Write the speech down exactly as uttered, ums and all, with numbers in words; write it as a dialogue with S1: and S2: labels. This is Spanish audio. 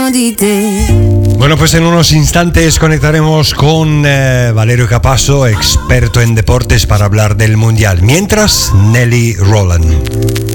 S1: bisogno di te.
S2: Bueno, pues en unos instantes conectaremos con eh, Valerio Capasso, experto en deportes, para hablar del Mundial. Mientras, Nelly Rowland.